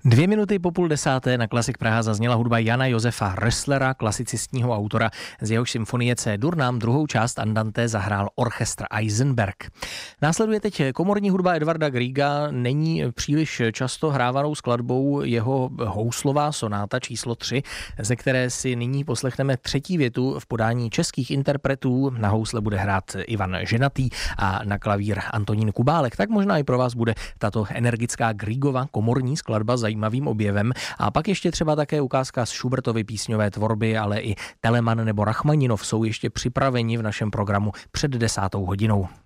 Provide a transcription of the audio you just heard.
2 minuty po 9:30 na Klasik Praha zazněla hudba Jana Josefa Rösslera, klasicistního autora, z jehož symfonie C-dur nám druhou část Andante zahrál orchestr Eisenberg. Následuje teď komorní hudba Edvarda Griega, není příliš často hrávanou skladbou jeho houslová sonáta číslo 3, ze které si nyní poslechneme třetí větu v podání českých interpretů. Na housle bude hrát Ivan Ženatý a na klavír Antonín Kubálek. Tak možná i pro vás bude tato energická Griegova komorní skladba zajímavým objevem. A pak ještě třeba také ukázka z Schubertovy písňové tvorby, ale i Telemann nebo Rachmaninov jsou ještě připraveni v našem programu před 10. hodinou.